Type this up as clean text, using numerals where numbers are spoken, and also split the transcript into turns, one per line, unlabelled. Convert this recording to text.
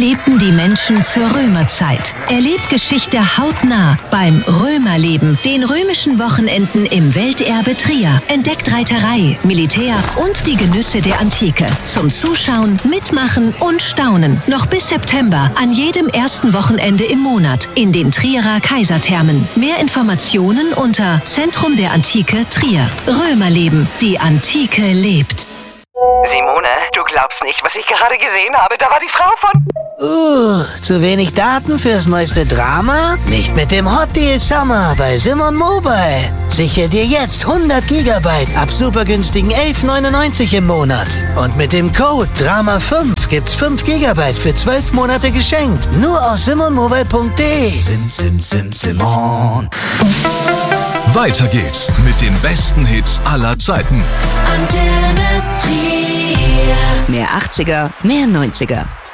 lebten die Menschen zur Römerzeit. Erlebt Geschichte hautnah beim Römerleben, den römischen Wochenenden im Welterbe Trier. Entdeckt Reiterei, Militär und die Genüsse der Antike. Zum Zuschauen, Mitmachen und Staunen. Noch bis September an jedem ersten Wochenende im Monat in den Trierer Kaiserthermen. Mehr Informationen unter Zentrum der Antike Trier. Römerleben, die Antike lebt.
Simone, du glaubst nicht, was ich gerade gesehen habe. Da war die Frau von...
Zu wenig Daten fürs neueste Drama? Nicht mit dem Hot Deal Summer bei Simon Mobile. Sichere dir jetzt 100 GB ab super günstigen 11,99 im Monat. Und mit dem Code DRAMA5 gibt's 5 GB für 12 Monate geschenkt. Nur aus simonmobile.de.
Simon. Weiter geht's mit den besten Hits aller Zeiten.
Mehr 80er, mehr 90er.